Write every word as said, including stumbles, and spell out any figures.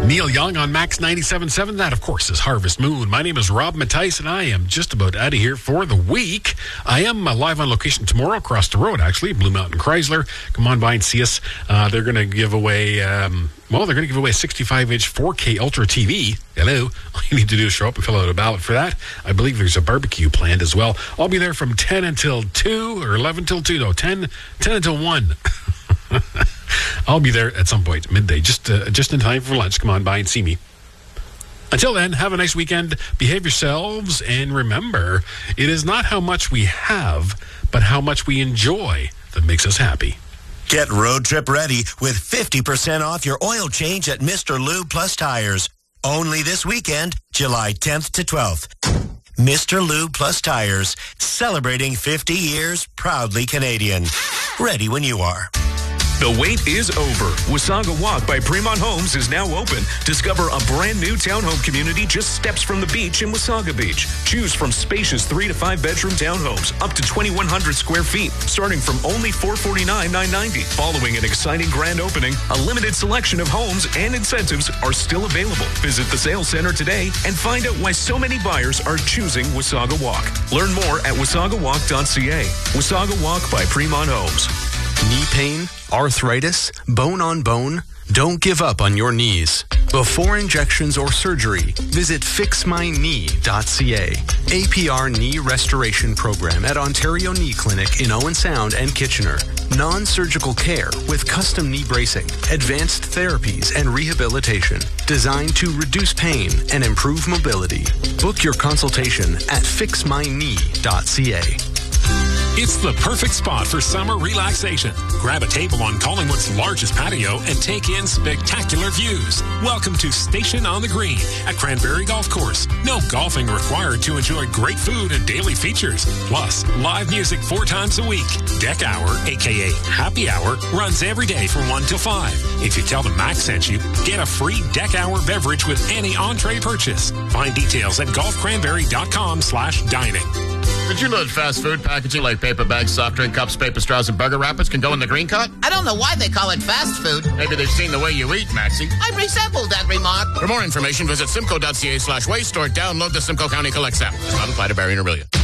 Neil Young on Max ninety-seven point seven. That, of course, is Harvest Moon. My name is Rob Mattice, and I am just about out of here for the week. I am uh, live on location tomorrow across the road, actually, Blue Mountain Chrysler. Come on by and see us. Uh, they're going to give away, um, well, they're going to give away a sixty-five inch four K Ultra T V. Hello. All you need to do is show up and fill out a ballot for that. I believe there's a barbecue planned as well. I'll be there from ten until two, or eleven till two, no, ten, ten until one. I'll be there at some point, midday, just uh, just in time for lunch. Come on by and see me. Until then, have a nice weekend, behave yourselves, and remember, it is not how much we have, but how much we enjoy that makes us happy. Get road trip ready with fifty percent off your oil change at Mister Lube Plus Tires. Only this weekend, July tenth to twelfth. Mister Lube Plus Tires, celebrating fifty years, proudly Canadian. Ready when you are. The wait is over. Wasaga Walk by Fremont Homes is now open. Discover a brand new townhome community just steps from the beach in Wasaga Beach. Choose from spacious three to five bedroom townhomes up to twenty-one hundred square feet, starting from only four hundred forty-nine thousand nine hundred ninety dollars. Following an exciting grand opening, a limited selection of homes and incentives are still available. Visit the sales center today and find out why so many buyers are choosing Wasaga Walk. Learn more at wasaga walk dot c a. Wasaga Walk by Fremont Homes. Knee pain, arthritis, bone on bone? Don't give up on your knees. Before injections or surgery, visit fix my knee dot c a. A P R Knee Restoration Program at Ontario Knee Clinic in Owen Sound and Kitchener. Non-surgical care with custom knee bracing, advanced therapies, and rehabilitation designed to reduce pain and improve mobility. Book your consultation at fix my knee dot c a. It's the perfect spot for summer relaxation. Grab a table on Collingwood's largest patio and take in spectacular views. Welcome to Station on the Green at Cranberry Golf Course. No golfing required to enjoy great food and daily features. Plus, live music four times a week. Deck Hour, aka Happy Hour, runs every day from one till five. If you tell them Max sent you, get a free Deck Hour beverage with any entree purchase. Find details at golfcranberry.com slash dining. Did you know that fast food packaging like paper bags, soft drink cups, paper straws, and burger wrappers can go in the green cart? I don't know why they call it fast food. Maybe they've seen the way you eat, Maxie. I resemble that remark. For more information, visit simco dot c a slash waste or download the Simcoe County Collects app. Does not apply to Barrie and Orillia.